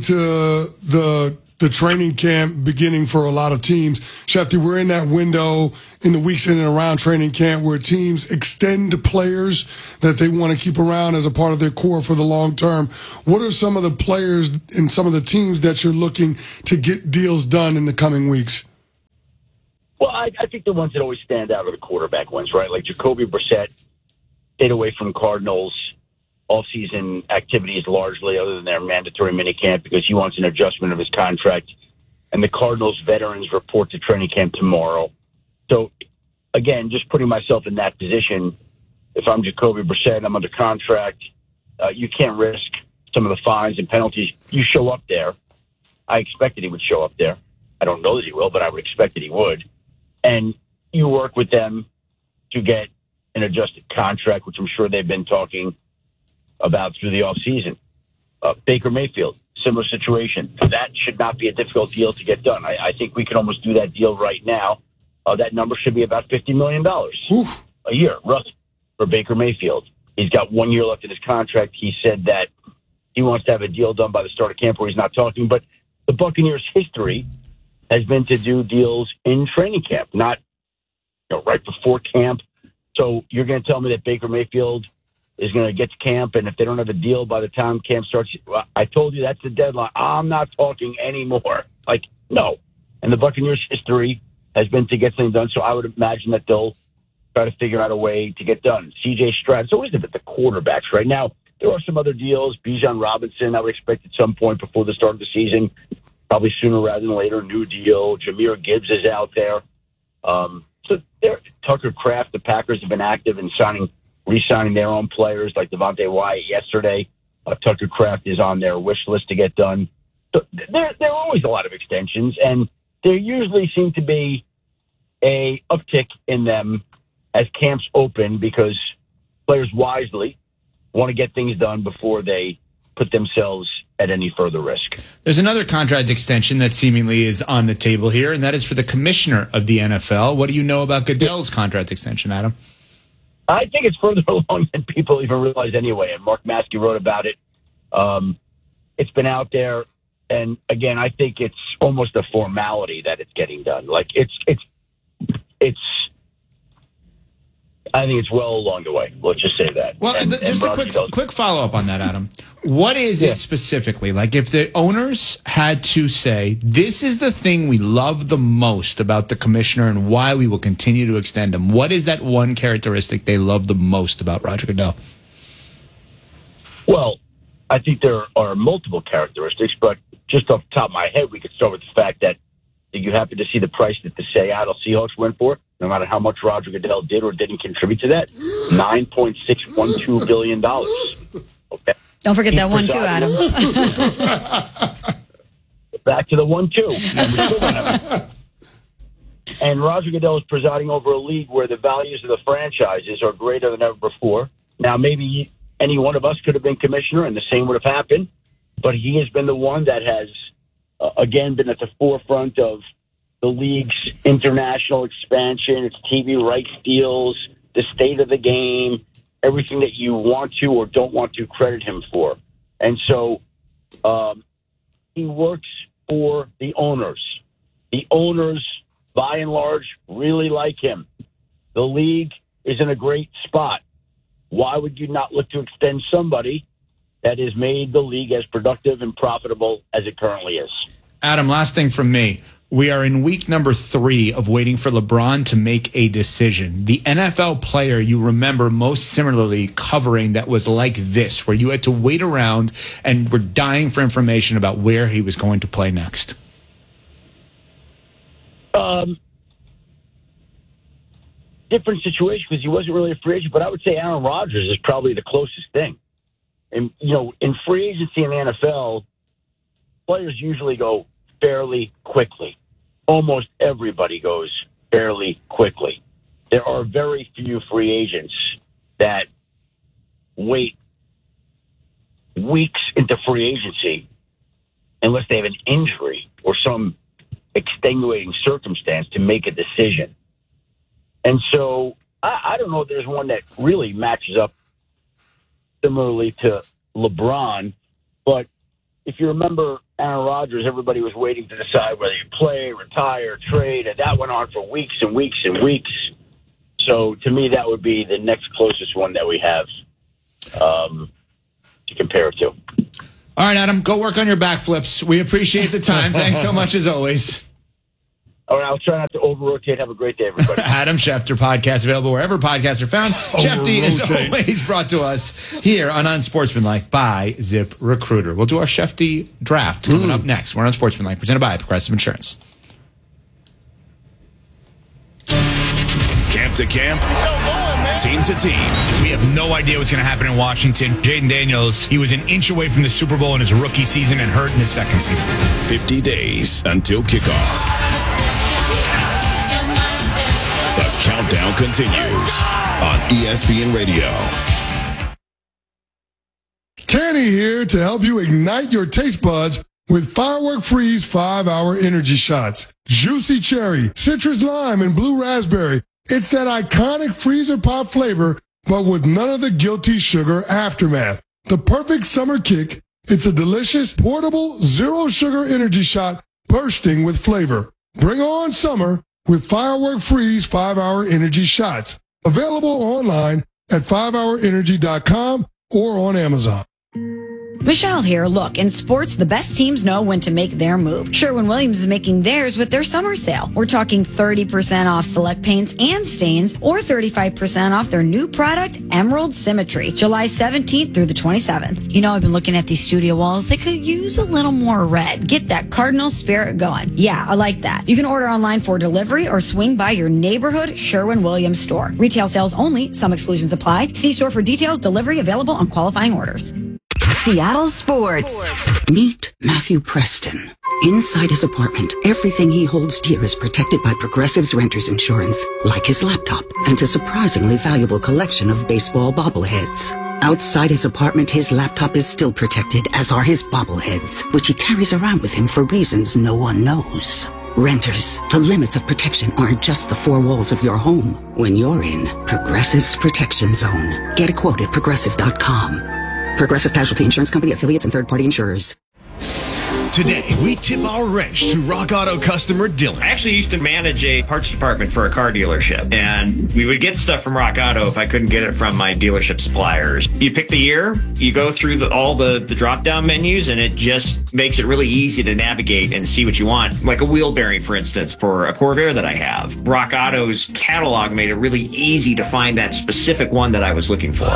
to the training camp beginning for a lot of teams, Shefty, we're in that window in the weeks in and around training camp where teams extend players that they want to keep around as a part of their core for the long term. What are some of the players and some of the teams that you're looking to get deals done in the coming weeks? Well, I think the ones that always stand out are the quarterback ones, right? Like Jacoby Brissett stayed away from Cardinals off-season activities largely, other than their mandatory minicamp, because he wants an adjustment of his contract. And the Cardinals veterans report to training camp tomorrow. So, again, just putting myself in that position, if I'm Jacoby Brissett, I'm under contract, you can't risk some of the fines and penalties. You show up there. I expected he would show up there. I don't know that he will, but I would expect that he would. And you work with them to get an adjusted contract, which I'm sure they've been talking about through the offseason. Baker Mayfield, similar situation. That should not be a difficult deal to get done. I think we can almost do that deal right now. That number should be about $50 million a year, roughly, for Baker Mayfield. He's got 1 year left in his contract. He said that he wants to have a deal done by the start of camp where he's not talking. But the Buccaneers' history has been to do deals in training camp, not right before camp. So you're going to tell me that Baker Mayfield is going to get to camp, and if they don't have a deal by the time camp starts, I told you that's the deadline. I'm not talking anymore. Like, no. And the Buccaneers' history has been to get things done, so I would imagine that they'll try to figure out a way to get done. C.J. Stroud, it's always the quarterbacks right now. There are some other deals. Bijan Robinson, I would expect at some point before the start of the season, probably sooner rather than later, new deal. Jahmyr Gibbs is out there. So Tucker Kraft, the Packers have been active in re-signing their own players like Devontae Wyatt yesterday. Tucker Kraft is on their wish list to get done. So there are always a lot of extensions, and there usually seem to be a uptick in them as camps open because players wisely want to get things done before they put themselves at any further risk. There's another contract extension that seemingly is on the table here, and that is for the commissioner of the NFL. What do you know about Goodell's contract extension, Adam? I think it's further along than people even realize anyway, and Mark Maskey wrote about it. It's been out there, and again, I think it's almost a formality that it's getting done. Like, I think it's well along the way. Let's just say that. Well, just a quick follow-up on that, Adam. What is it specifically? Like, if the owners had to say, this is the thing we love the most about the commissioner and why we will continue to extend him, what is that one characteristic they love the most about Roger Goodell? Well, I think there are multiple characteristics, but just off the top of my head, we could start with the fact that you happen to see the price that the Seattle Seahawks went for, no matter how much Roger Goodell did or didn't contribute to that, $9.612 billion. Okay. Don't forget that one, too, Adam. Back to the 1-2. And Roger Goodell is presiding over a league where the values of the franchises are greater than ever before. Now, maybe any one of us could have been commissioner and the same would have happened, but he has been the one that has, again, been at the forefront of the league's international expansion, its TV rights deals, the state of the game, everything that you want to or don't want to credit him for. And so he works for the owners. The owners, by and large, really like him. The league is in a great spot. Why would you not look to extend somebody that has made the league as productive and profitable as it currently is? Adam, last thing from me. We are in week number 3 of waiting for LeBron to make a decision. The NFL player you remember most similarly covering that was like this, where you had to wait around and were dying for information about where he was going to play next. Different situation because he wasn't really a free agent, but I would say Aaron Rodgers is probably the closest thing. And, in free agency in the NFL, players usually go fairly quickly. Almost everybody goes fairly quickly. There are very few free agents that wait weeks into free agency unless they have an injury or some extenuating circumstance to make a decision. And so I don't know if there's one that really matches up similarly to LeBron, but if you remember Aaron Rodgers, everybody was waiting to decide whether you play, retire, trade, and that went on for weeks and weeks and weeks. So to me, that would be the next closest one that we have to compare it to. All right, Adam, go work on your backflips. We appreciate the time. Thanks so much as always. All right, I'll try not to over-rotate. Have a great day, everybody. Adam Schefter podcast available wherever podcasts are found. Shefty is always brought to us here on Unsportsmanlike by Zip Recruiter. We'll do our Shefty draft coming up next. We're on Unsportsmanlike, presented by Progressive Insurance. Camp to camp, team to team. We have no idea what's going to happen in Washington. Jaden Daniels, he was an inch away from the Super Bowl in his rookie season and hurt in his second season. 50 days until kickoff. The countdown continues on ESPN Radio. Kenny here to help you ignite your taste buds with Firework Freeze 5-Hour Energy Shots. Juicy cherry, citrus lime, and blue raspberry. It's that iconic freezer pop flavor, but with none of the guilty sugar aftermath. The perfect summer kick. It's a delicious, portable, zero-sugar energy shot bursting with flavor. Bring on summer with Firework Freeze 5-Hour Energy Shots. Available online at 5hourenergy.com or on Amazon. Michelle here. Look, in sports, the best teams know when to make their move. Sherwin-Williams is making theirs with their summer sale. We're talking 30% off select paints and stains or 35% off their new product, Emerald Symmetry, July 17th through the 27th. You know, I've been looking at these studio walls. They could use a little more red. Get that cardinal spirit going. Yeah, I like that. You can order online for delivery or swing by your neighborhood Sherwin-Williams store. Retail sales only. Some exclusions apply. See store for details. Delivery available on qualifying orders. Seattle Sports. Meet Matthew Preston. Inside his apartment, everything he holds dear is protected by Progressive's Renters Insurance, like his laptop and a surprisingly valuable collection of baseball bobbleheads. Outside his apartment, his laptop is still protected, as are his bobbleheads, which he carries around with him for reasons no one knows. Renters, the limits of protection aren't just the four walls of your home. When you're in Progressive's Protection Zone, get a quote at Progressive.com. Progressive Casualty Insurance Company, affiliates, and third-party insurers. Today, we tip our wrench to Rock Auto customer Dylan. I actually used to manage a parts department for a car dealership, and we would get stuff from Rock Auto if I couldn't get it from my dealership suppliers. You pick the year, you go through all the drop-down menus, and it just makes it really easy to navigate and see what you want. Like a wheel bearing, for instance, for a Corvair that I have. Rock Auto's catalog made it really easy to find that specific one that I was looking for.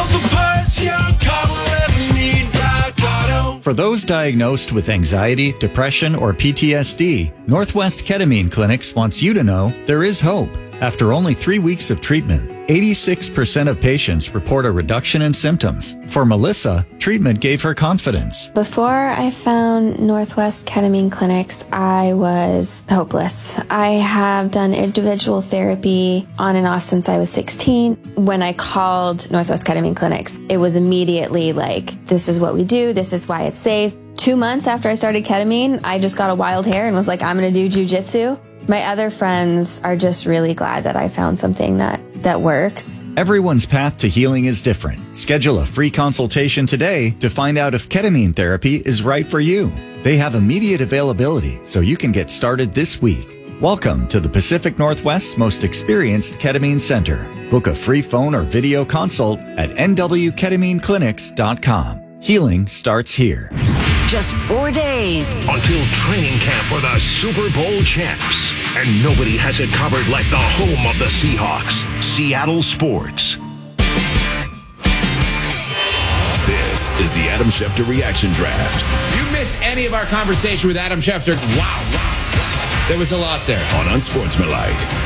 For those diagnosed with anxiety, depression, or PTSD, Northwest Ketamine Clinics wants you to know there is hope. After only 3 weeks of treatment, 86% of patients report a reduction in symptoms. For Melissa, treatment gave her confidence. Before I found Northwest Ketamine Clinics, I was hopeless. I have done individual therapy on and off since I was 16. When I called Northwest Ketamine Clinics, it was immediately like, this is what we do, this is why it's safe. 2 months after I started ketamine, I just got a wild hair and was like, I'm going to do jujitsu. My other friends are just really glad that I found something that works. Everyone's path to healing is different. Schedule a free consultation today to find out if ketamine therapy is right for you. They have immediate availability, so you can get started this week. Welcome to the Pacific Northwest's most experienced ketamine center. Book a free phone or video consult at nwketamineclinics.com. Healing starts here. Just 4 days until training camp for the Super Bowl champs. And nobody has it covered like the home of the Seahawks, Seattle Sports. This is the Adam Schefter Reaction Draft. If you missed any of our conversation with Adam Schefter, wow. There was a lot there. On Unsportsmanlike.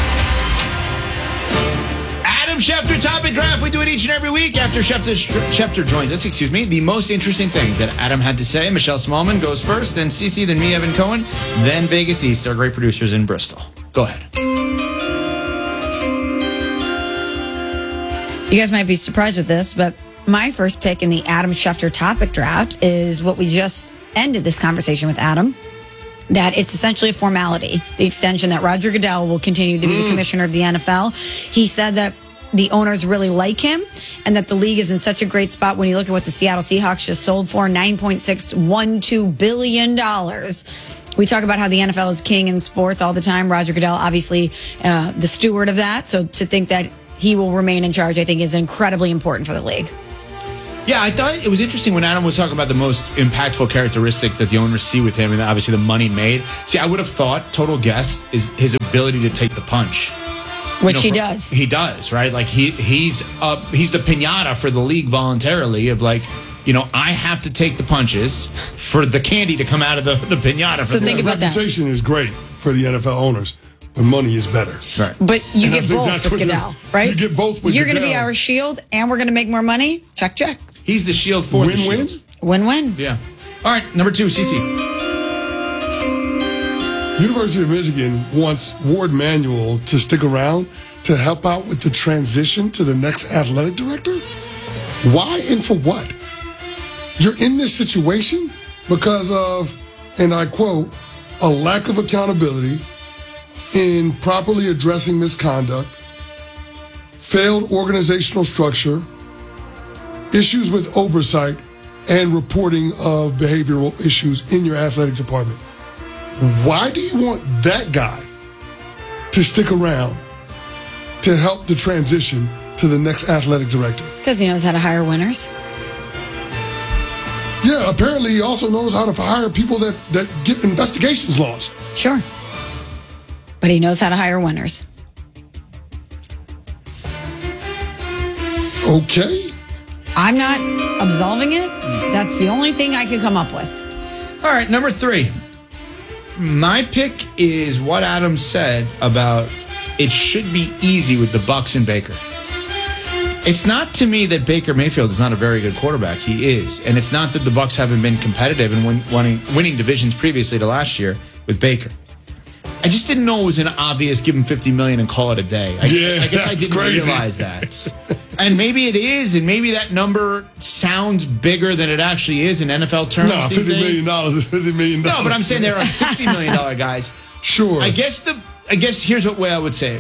Adam Schefter Topic Draft. We do it each and every week after Schefter joins us. The most interesting things that Adam had to say. Michelle Smallman goes first, then Cece, then me, Evan Cohen, then Vegas East, our great producers in Bristol. Go ahead. You guys might be surprised with this, but My first pick in the Adam Schefter topic draft is what we just ended this conversation with Adam, that it's essentially a formality, the extension that Roger Goodell will continue to be the commissioner of the NFL. He said that the owners really like him and that the league is in such a great spot when you look at what the Seattle Seahawks just sold for, $9.612 billion. We talk about how the NFL is king in sports all the time. Roger Goodell, obviously the steward of that. So to think that he will remain in charge, I think, is incredibly important for the league. Yeah, I thought it was interesting when Adam was talking about the most impactful characteristic that the owners see with him, and obviously the money made. See, I would have thought, total guess, is his ability to take the punch. Which he does. He does, right? Like he's the piñata for the league voluntarily of like, I have to take the punches for the candy to come out of the piñata. So think about that. Reputation is great for the NFL owners, but money is better. Right. But you get both with Goodell, right? You get both with You're going to be Goodell. our shield, and we're going to make more money. Check. He's the shield for the shield. Win-win. Yeah. All right, number 2, CC. University of Michigan wants Ward Manuel to stick around to help out with the transition to the next athletic director. Why and for what? You're in this situation because of, and I quote, a lack of accountability in properly addressing misconduct, failed organizational structure, issues with oversight, and reporting of behavioral issues in your athletic department. Why do you want that guy to stick around to help the transition to the next athletic director? Because he knows how to hire winners. Yeah, apparently he also knows how to hire people that get investigations launched. Sure. But he knows how to hire winners. Okay. I'm not absolving it. That's the only thing I could come up with. All right, number 3. My pick is what Adam said about it should be easy with the Bucs and Baker. It's not to me that Baker Mayfield is not a very good quarterback. He is. And it's not that the Bucs haven't been competitive and winning divisions previously to last year with Baker. I just didn't know it was an obvious give him $50 million and call it a day. I guess I didn't realize that. And maybe it is, and maybe that number sounds bigger than it actually is in NFL terms. No, $50 million is $50 million. No, but I'm saying there are $60 million guys. Sure. I guess here's what way I would say it.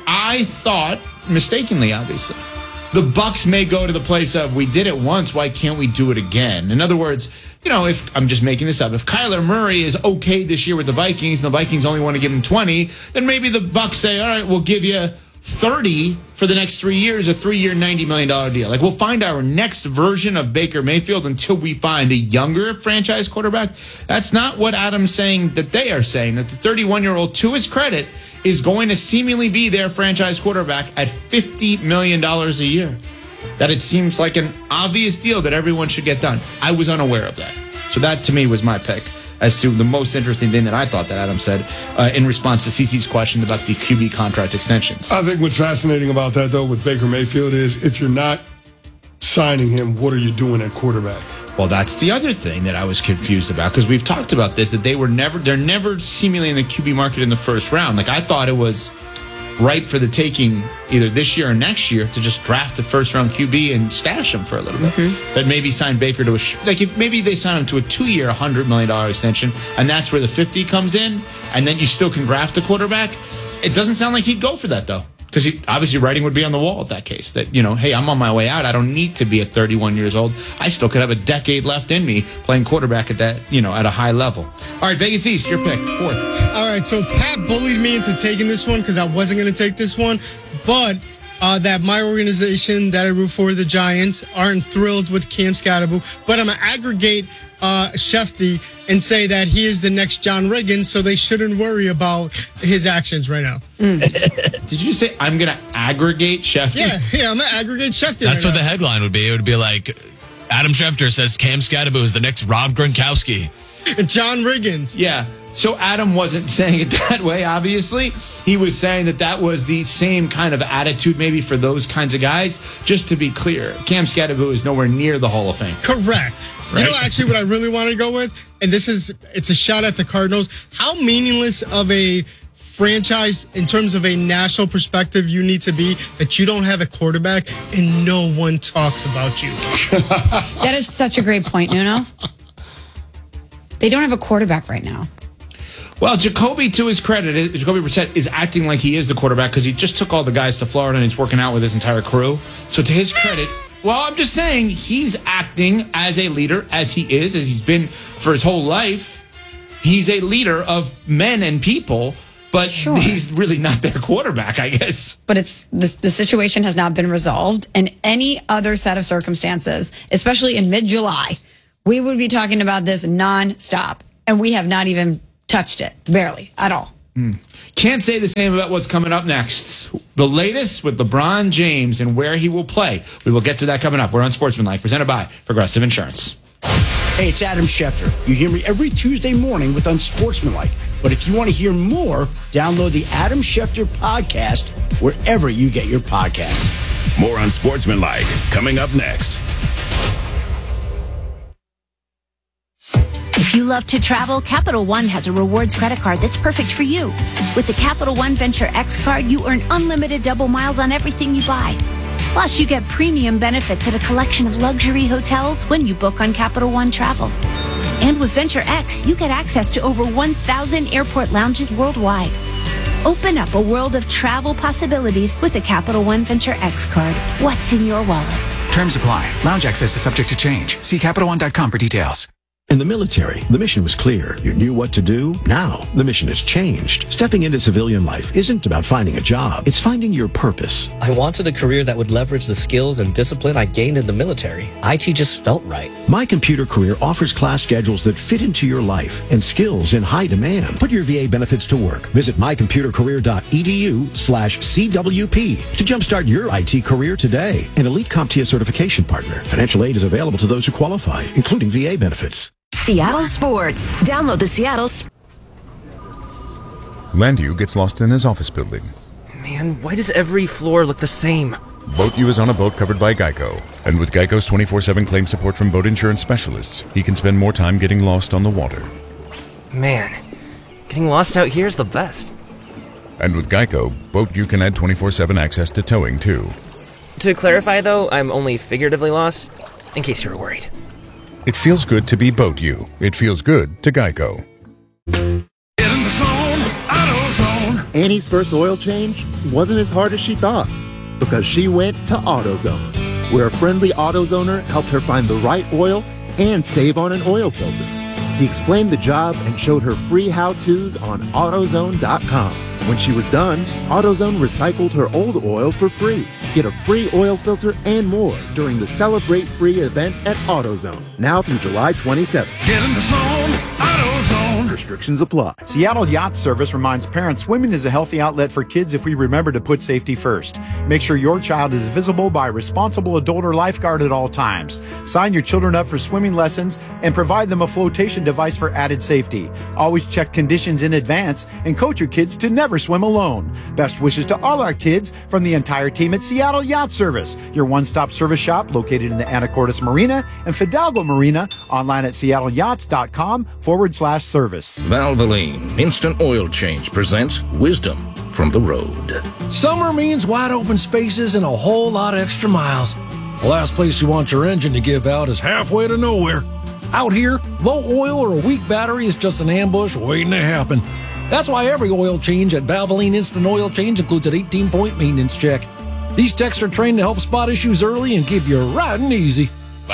I thought, mistakenly, obviously, the Bucs may go to the place of, we did it once, why can't we do it again? In other words, if I'm just making this up, if Kyler Murray is okay this year with the Vikings and the Vikings only want to give him 20, then maybe the Bucs say, all right, we'll give you 30 for the next 3 years, a 3-year, $90 million deal. Like, we'll find our next version of Baker Mayfield until we find a younger franchise quarterback. That's not what Adam's saying that they are saying, that the 31-year-old, to his credit, is going to seemingly be their franchise quarterback at $50 million a year. That it seems like an obvious deal that everyone should get done. I was unaware of that. So that, to me, was my pick as to the most interesting thing that I thought that Adam said in response to CeCe's question about the QB contract extensions. I think what's fascinating about that, though, with Baker Mayfield is if you're not signing him, what are you doing at quarterback? Well, that's the other thing that I was confused about, because we've talked about this, that they're never seemingly in the QB market in the first round. Like, I thought it was ripe for the taking either this year or next year to just draft a first-round QB and stash him for a little bit. That maybe sign Baker to maybe they sign him to a 2-year, $100 million extension, and that's where the 50 comes in, and then you still can draft a quarterback. It doesn't sound like he'd go for that, though. Because obviously writing would be on the wall at that case. That, hey, I'm on my way out. I don't need to be at 31 years old. I still could have a decade left in me playing quarterback at that, at a high level. All right, Vegas East, your pick, 4th. All right, so Pat bullied me into taking this one because I wasn't going to take this one. But that my organization that I root for, the Giants, aren't thrilled with Cam Skattebo. But I'm going to aggregate Shefty and say that he is the next John Riggins, so they shouldn't worry about his actions right now. Did you say I'm going to aggregate Shefty? Yeah, I'm going to aggregate Shefty. That's what the headline would be. It would be like, Adam Schefter says Cam Skattebo is the next Rob Gronkowski. John Riggins. Yeah. So Adam wasn't saying it that way, obviously. He was saying that was the same kind of attitude maybe for those kinds of guys. Just to be clear, Cam Skattebo is nowhere near the Hall of Fame. Correct. Right? Actually, what I really want to go with, and it's a shot at the Cardinals, how meaningless of a franchise in terms of a national perspective you need to be that you don't have a quarterback and no one talks about you. That is such a great point, Nuno. They don't have a quarterback right now. Well, Jacoby, to his credit, Jacoby Brissett is acting like he is the quarterback because he just took all the guys to Florida and he's working out with his entire crew. So to his credit, well, I'm just saying he's acting as a leader, as he's been for his whole life. He's a leader of men and people, but he's really not their quarterback, I guess. But it's the situation has not been resolved. And any other set of circumstances, especially in mid-July, we would be talking about this nonstop. And we have not even touched it, barely, at all. Can't say the same about what's coming up next. The latest with LeBron James and where he will play. We will get to that coming up. We're on Sportsmanlike, presented by Progressive Insurance. Hey, it's Adam Schefter. You hear me every Tuesday morning with Unsportsmanlike. But if you want to hear more, download the Adam Schefter podcast wherever you get your podcast. More Unsportsmanlike coming up next. If you love to travel, Capital One has a rewards credit card that's perfect for you. With the Capital One Venture X card, you earn unlimited double miles on everything you buy. Plus, you get premium benefits at a collection of luxury hotels when you book on Capital One Travel. And with Venture X, you get access to over 1,000 airport lounges worldwide. Open up a world of travel possibilities with the Capital One Venture X card. What's in your wallet? Terms apply. Lounge access is subject to change. See CapitalOne.com for details. In the military, the mission was clear. You knew what to do. Now, the mission has changed. Stepping into civilian life isn't about finding a job. It's finding your purpose. I wanted a career that would leverage the skills and discipline I gained in the military. IT just felt right. My Computer Career offers class schedules that fit into your life and skills in high demand. Put your VA benefits to work. Visit mycomputercareer.edu/CWP to jumpstart your IT career today. An elite CompTIA certification partner. Financial aid is available to those who qualify, including VA benefits. Seattle Sports. Download the Seattle Landu gets lost in his office building. Man, why does every floor look the same? BoatU is on a boat covered by Geico. And with Geico's 24/7 claim support from boat insurance specialists, he can spend more time getting lost on the water. Man, getting lost out here is the best. And with Geico, BoatU can add 24/7 access to towing, too. To clarify, though, I'm only figuratively lost, in case you were worried. It feels good to be BoatU. It feels good to Geico. Annie's first oil change wasn't as hard as she thought because she went to AutoZone, where a friendly AutoZoner helped her find the right oil and save on an oil filter. He explained the job and showed her free how-tos on AutoZone.com. When she was done, AutoZone recycled her old oil for free. Get a free oil filter and more during the Celebrate Free event at AutoZone, now through July 27th. Get in the zone, AutoZone. Restrictions apply. Seattle Yacht Service reminds parents swimming is a healthy outlet for kids if we remember to put safety first. Make sure your child is visible by a responsible adult or lifeguard at all times. Sign your children up for swimming lessons and provide them a flotation device for added safety. Always check conditions in advance and coach your kids to never swim alone. Best wishes to all our kids from the entire team at Seattle Yacht Service, your one-stop service shop located in the Anacortes Marina and Fidalgo Marina, online at seattleyachts.com/service. Valvoline Instant Oil Change presents Wisdom from the Road. Summer means wide open spaces and a whole lot of extra miles. The last place you want your engine to give out is halfway to nowhere. Out here, low oil or a weak battery is just an ambush waiting to happen. That's why every oil change at Valvoline Instant Oil Change includes an 18-point maintenance check. These techs are trained to help spot issues early and keep you riding easy.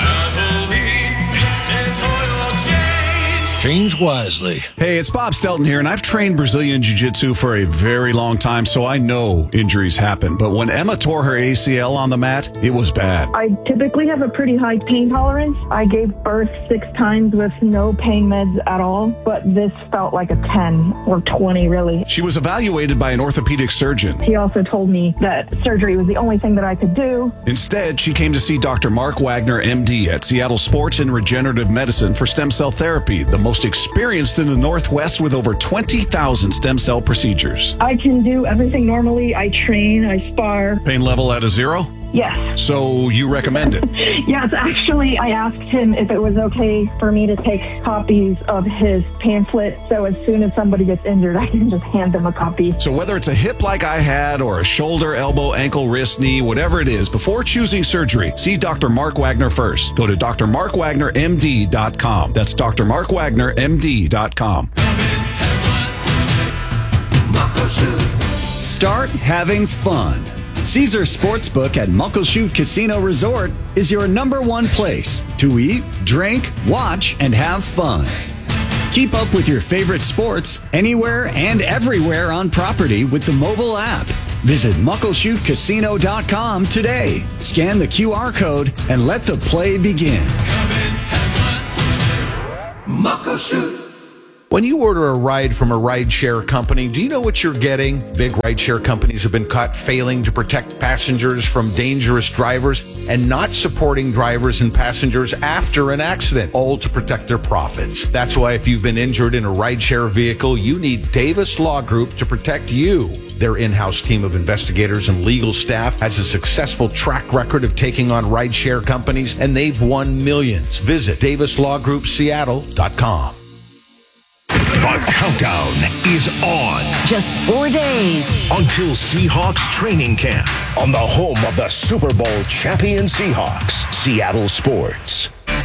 Valvoline Instant Oil Change. Change wisely. Hey, it's Bob Stelton here, and I've trained Brazilian Jiu-Jitsu for a very long time, so I know injuries happen. But when Emma tore her ACL on the mat, it was bad. I typically have a pretty high pain tolerance. I gave birth 6 times with no pain meds at all, but this felt like a 10 or 20, really. She was evaluated by an orthopedic surgeon. He also told me that surgery was the only thing that I could do. Instead, she came to see Dr. Mark Wagner, MD, at Seattle Sports and Regenerative Medicine for stem cell therapy, the most experienced in the Northwest with over 20,000 stem cell procedures. I can do everything normally. I train, I spar. Pain level at a 0? Yes. So you recommend it? Yes, actually, I asked him if it was okay for me to take copies of his pamphlet, so as soon as somebody gets injured, I can just hand them a copy. So whether it's a hip like I had or a shoulder, elbow, ankle, wrist, knee, whatever it is, before choosing surgery, see Dr. Mark Wagner first. Go to drmarkwagnermd.com. That's drmarkwagnermd.com. Start having fun. Caesar Sportsbook at Muckleshoot Casino Resort is your #1 place to eat, drink, watch, and have fun. Keep up with your favorite sports anywhere and everywhere on property with the mobile app. Visit muckleshootcasino.com today. Scan the QR code and let the play begin. Muckleshoot. When you order a ride from a rideshare company, do you know what you're getting? Big rideshare companies have been caught failing to protect passengers from dangerous drivers and not supporting drivers and passengers after an accident, all to protect their profits. That's why if you've been injured in a rideshare vehicle, you need Davis Law Group to protect you. Their in-house team of investigators and legal staff has a successful track record of taking on rideshare companies, and they've won millions. Visit DavisLawGroupSeattle.com. The countdown is on. Just 4 days until Seahawks training camp on the home of the Super Bowl champion Seahawks, Seattle Sports.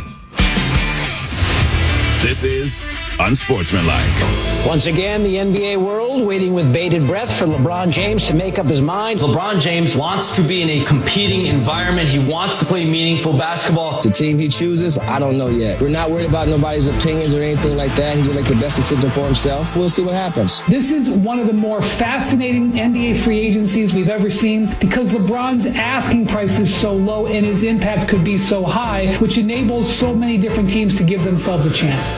This is Unsportsmanlike. Once again, the NBA world waiting with bated breath for LeBron James to make up his mind. LeBron James wants to be in a competing environment. He wants to play meaningful basketball. The team he chooses, I don't know yet. We're not worried about nobody's opinions or anything like that. He's going to make the best decision for himself. We'll see what happens. This is one of the more fascinating NBA free agencies we've ever seen because LeBron's asking price is so low and his impact could be so high, which enables so many different teams to give themselves a chance.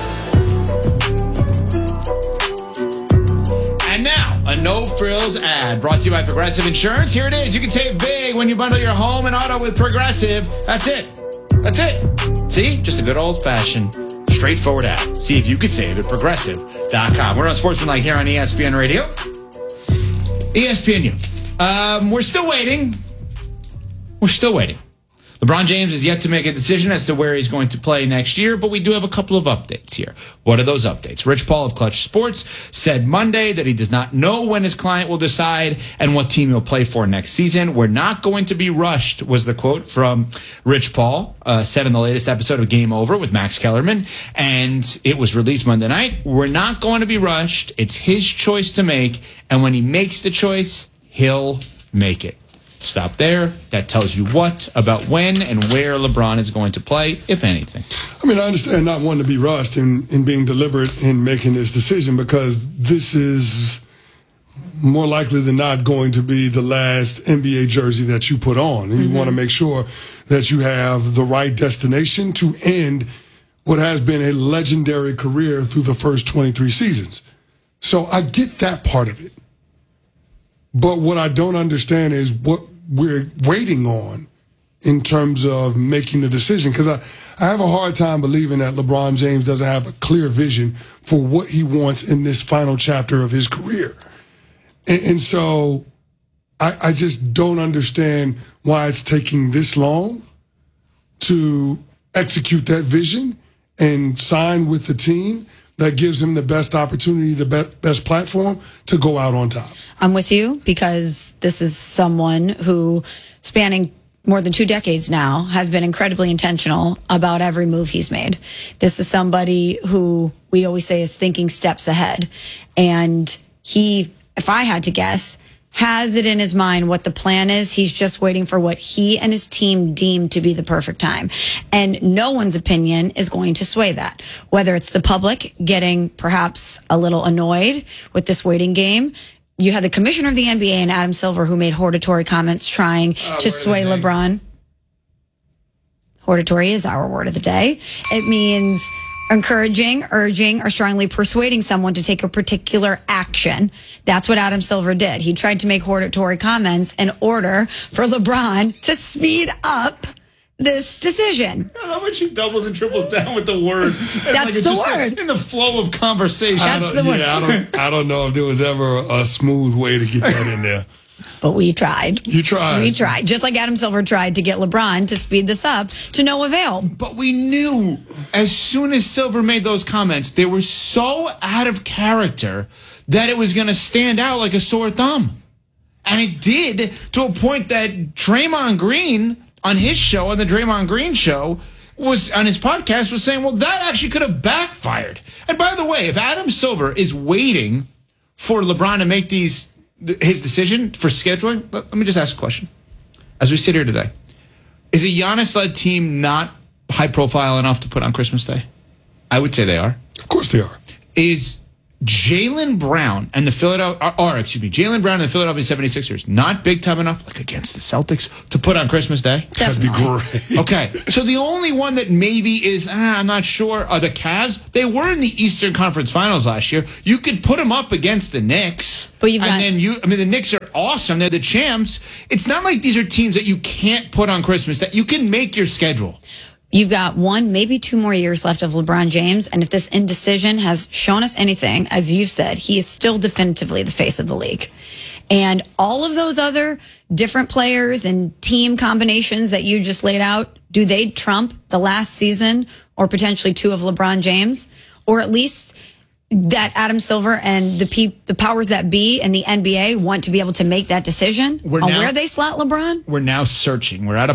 And now, a no-frills ad brought to you by Progressive Insurance. Here it is. You can save big when you bundle your home and auto with Progressive. That's it. That's it. See? Just a good old-fashioned, straightforward ad. See if you can save at Progressive.com. We're on Sportsmanlike here on ESPN Radio. ESPNU. We're still waiting. We're still waiting. LeBron James is yet to make a decision as to where he's going to play next year, but we do have a couple of updates here. What are those updates? Rich Paul of Clutch Sports said Monday that he does not know when his client will decide and what team he'll play for next season. We're not going to be rushed, was the quote from Rich Paul, said in the latest episode of Game Over with Max Kellerman, and it was released Monday night. We're not going to be rushed. It's his choice to make, and when he makes the choice, he'll make it. Stop there. That tells you what about when and where LeBron is going to play, if anything. I mean, I understand not wanting to be rushed in being deliberate in making this decision because this is more likely than not going to be the last NBA jersey that you put on. And you want to make sure that you have the right destination to end what has been a legendary career through the first 23 seasons. So I get that part of it. But what I don't understand is what we're waiting on in terms of making the decision. Because I have a hard time believing that LeBron James doesn't have a clear vision for what he wants in this final chapter of his career. And so I just don't understand why it's taking this long to execute that vision and sign with the team that gives him the best opportunity, the best platform to go out on top. I'm with you because this is someone who, spanning more than 2 decades now, has been incredibly intentional about every move he's made. This is somebody who we always say is thinking steps ahead. And he, if I had to guess, has it in his mind what the plan is. He's just waiting for what he and his team deem to be the perfect time. And no one's opinion is going to sway that. Whether it's the public getting perhaps a little annoyed with this waiting game. You had the commissioner of the NBA and Adam Silver who made hortatory comments trying to sway LeBron. Hortatory is our word of the day. It means encouraging, urging, or strongly persuading someone to take a particular action. That's what Adam Silver did. He tried to make hortatory comments in order for LeBron to speed up this decision. God, how much he doubles and triples down with the word. That's like the word. Like in the flow of conversation. That's the word. I don't know if there was ever a smooth way to get that in there. But we tried. You tried. We tried. Just like Adam Silver tried to get LeBron to speed this up to no avail. But we knew as soon as Silver made those comments, they were so out of character that it was going to stand out like a sore thumb. And it did, to a point that Draymond Green on his show, on the Draymond Green show, was on his podcast, was saying, well, that actually could have backfired. And by the way, if Adam Silver is waiting for LeBron to make his decision for scheduling, let me just ask a question. As we sit here today, is a Giannis-led team not high profile enough to put on Christmas Day? I would say they are. Of course they are. Is Jaylen Brown and the Philadelphia 76ers not big time enough, like against the Celtics, to put on Christmas Day? That'd be great. Okay, so the only one that maybe is, I'm not sure, are the Cavs. They were in the Eastern Conference Finals last year. You could put them up against the Knicks. But the Knicks are awesome. They're the champs. It's not like these are teams that you can't put on Christmas, that you can make your schedule. You've got 1, maybe 2 more years left of LeBron James. And if this indecision has shown us anything, as you've said, he is still definitively the face of the league. And all of those other different players and team combinations that you just laid out, do they trump the last season or potentially 2 of LeBron James? Or at least that Adam Silver and the powers that be in the NBA want to be able to make that decision on where they slot LeBron? We're now searching. We're at a